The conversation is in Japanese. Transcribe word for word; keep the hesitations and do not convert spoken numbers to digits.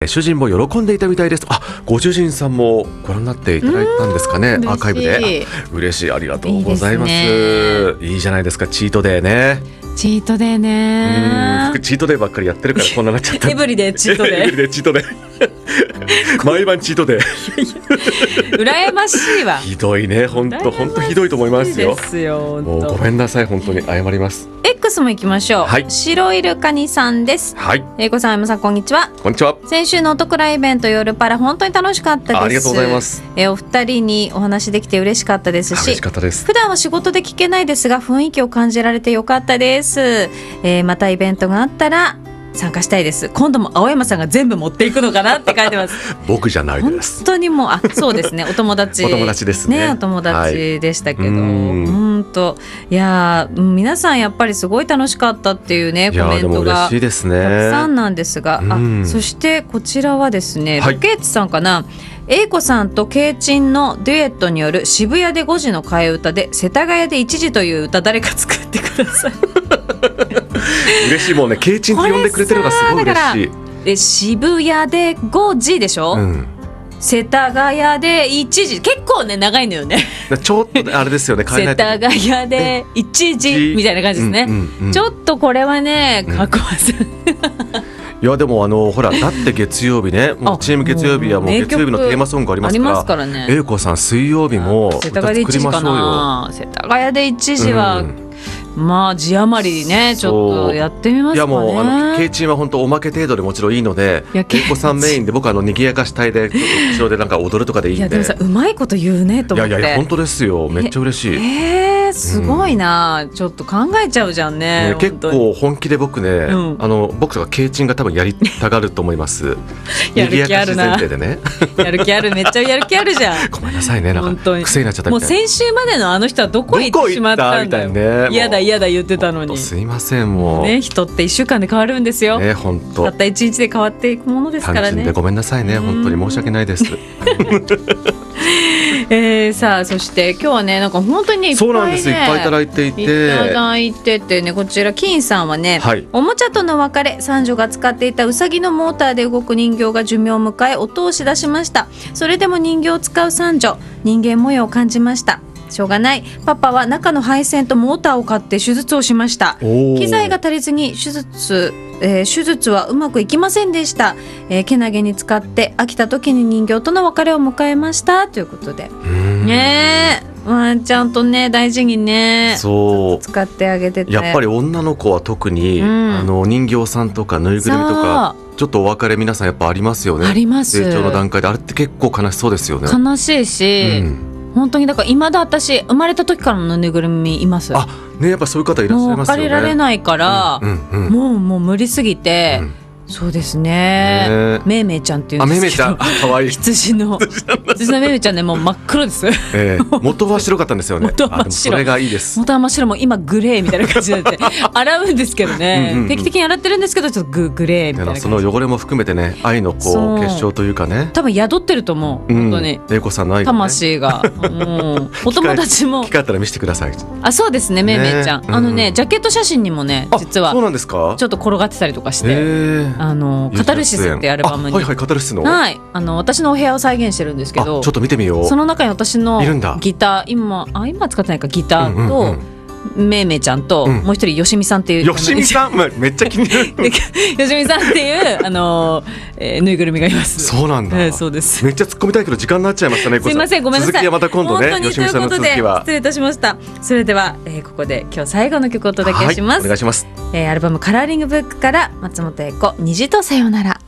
主人も喜んでいたみたいです。あ、ご主人さんもご覧になっていただいたんですかね、アーカイブで。嬉しい、ありがとうございます。いいですね。いいじゃないですか、チートデーね。 チートデーね。 僕チートデーばっかりやってるからこんななっちゃった。 エブリデイチートデー。 エブリデイチートデー。毎晩チートデー。 羨ましいわ。 ひどいね、本当本当ひどいと思いますよ。 ですよ。 もうごめんなさい、本当に謝ります。 X も行きましょう。はい、白イルカニさんです。 はい。 えいこさん、山さん、こんにちは。 こんにちは。 先週のお得なイベント夜パラ本当に楽しかったです。 ありがとうございます。 えお二人にお話できて嬉しかったですし、 嬉しかったです。 普段は仕事で聞けないですが雰囲気を感じられてよかったです。えー、またイベントがあったら参加したいです。今度も青山さんが全部持っていくのかなって書いてます。 僕じゃないです。 本当にもう、あ、そうですね、お友達お友達ですね。 ね、お友達でしたけど、 はい、 本当いや皆さんやっぱりすごい楽しかったっていうね、コメントがたくさんなんですが、あ、そしてこちらはですね、ロケッチさんかな。英子さんとケイチンのデュエットによる渋谷でごじの替え歌で世田谷でいちじという歌、誰か作ってください。 嬉しい、もうね、ケイチンって呼んでくれてるのがすごい嬉しい。 で、渋谷でごじでしょ、うん、世田谷でいちじ、結構ね長いのよね。 ちょっとあれですよね、 世田谷でいちじみたいな感じですね、うんうんうん、ちょっとこれはねかっこわず、うんいやでもあのほら、だって月曜日ね、もうチーム月曜日はもう月曜日のテーマソングありますから、ありますからね。英子さん水曜日も歌作りましょうよ。 世田谷でいちじは、うん、まあ字余りね、ちょっとやってみますかね。 いやもうあのケイチンは本当おまけ程度でもちろんいいので、英子さんメインで僕はあの賑やかし隊で後ろでなんか踊るとかでいいんで。いやでもさ、うまいこと言うねと思って。 いやいや本当ですよ、めっちゃ嬉しい。 えーすごいな、うん、ちょっと考えちゃうじゃん ね, ね。 結構本気で僕ね、うん、あの僕とかケイチンが多分やりたがると思います。 やる気あるな。 前提でね。 やる気ある、めっちゃやる気あるじゃん。 ごめんなさいね、なんか癖になっちゃったみたい。 もう先週までのあの人はどこ行ってしまったんだよ。ね、嫌だ嫌だ言ってたのに。 すいません、もうね、人っていっしゅうかんで変わるんですよ。 ね、本当。 たったいちにちで変わっていくものですからね。 単純でごめんなさいね、本当に申し訳ないです。 えー、さあそして今日はね、なんか本当にいっぱいね、 そうなんです、いっぱいいただいていていただいててね、こちら金さんはね、はい、おもちゃとの別れ、三女が使っていたウサギのモーターで動く人形が寿命を迎え音をしだしました。それでも人形を使う三女、人間模様を感じました。しょうがない、パパは中の配線とモーターを買って手術をしました。機材が足りずに手術、えー、手術はうまくいきませんでした。えー、けなげに使って飽きた時に人形との別れを迎えましたということで、ねえ、ワンちゃんとね大事にね、そう使ってあげてて、 やっぱり女の子は特に、うん、あの人形さんとかぬいぐるみとかちょっとお別れ皆さんやっぱありますよね。 あります。 成長の段階であれって結構悲しそうですよね。 悲しいし、うん、本当にだから今だ私生まれた時からのぬいぐるみいます。 あ、ね、やっぱそういう方いらっしゃいますよね。 もう借りられないから、うんうんうん、もうもう無理すぎて、うん、そうですね、めいめいちゃんっていうんですけど、 あ、めいめいちゃん、かわいい。 羊の羊のめいめいちゃんね、もう真っ黒です。 えー、元は白かったんですよね。 元は真っ白。 それがいいです。 元は真っ白、も今グレーみたいな感じになって洗うんですけどね、うんうんうん、定期的に洗ってるんですけどちょっと グ, グレーみたいな感じ。 その汚れも含めてね、愛のこう結晶というかね、 多分宿ってると思う、うん、本当に英子さんの愛が、ね、 魂が、うん、お友達も機会あったら見せてください。 あ、そうですね、めいめいちゃん、ね、あのね、うん、ジャケット写真にもね、実はそうなんですか、 ちょっと転がってたりとかして、あのカタルシスってアルバムに、 はいはい、カタルシスの、 はい、あの私のお部屋を再現してるんですけど、 ちょっと見てみよう。 その中に私のギター、今あ今使ってないか、ギターと、うんうんうん、めいめいちゃんと、うん、もう一人よしみさんっていう、 よしみさんめっちゃ気になるよしみさんっていうあの、えー、ぬいぐるみがいます。 そうなんだ、 えー、そうです。 めっちゃ突っ込みたいけど時間になっちゃいましたね。 すいません、ごめんなさい。 続きはまた今度ね、よしみさんの続きは。 失礼いたしました。それでは、えー、ここで今日最後の曲をお届けします、 はい、お願いします。 えー、アルバムカラーリングブックから松本英子、虹とさよなら。